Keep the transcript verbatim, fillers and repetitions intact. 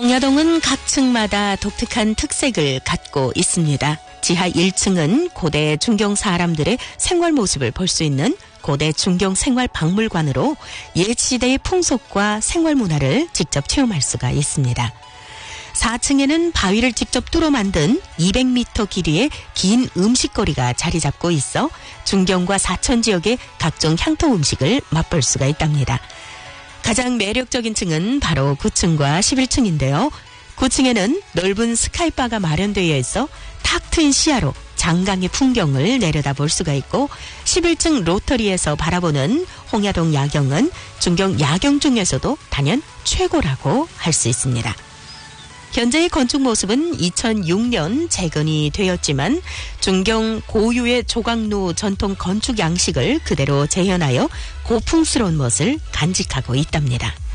홍야동은 각 층마다 독특한 특색을 갖고 있습니다. 지하 일 층은 고대 중경 사람들의 생활 모습을 볼 수 있는 고대 중경 생활 박물관으로 옛 시대의 풍속과 생활 문화를 직접 체험할 수가 있습니다. 사 층에는 바위를 직접 뚫어 만든 이백 미터 길이의 긴 음식거리가 자리 잡고 있어 중경과 사천 지역의 각종 향토 음식을 맛볼 수가 있답니다. 가장 매력적인 층은 바로 구 층과 십일 층인데요. 구 층에는 넓은 스카이바가 마련되어 있어 탁 트인 시야로 장강의 풍경을 내려다볼 수가 있고, 십일 층 로터리에서 바라보는 홍야동 야경은 중경 야경 중에서도 단연 최고라고 할 수 있습니다. 현재의 건축 모습은 이천육 년 재건이 되었지만 중경 고유의 조각로 전통 건축 양식을 그대로 재현하여 고풍스러운 멋을 간직하고 있답니다.